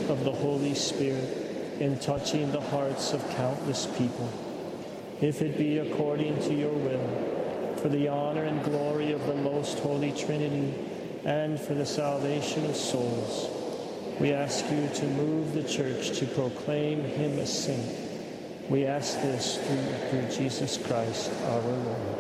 of the Holy Spirit in touching the hearts of countless people. If it be according to your will, for the honor and glory of the most Holy Trinity, and for the salvation of souls, we ask you to move the Church to proclaim him a saint. We ask this through Jesus Christ our Lord.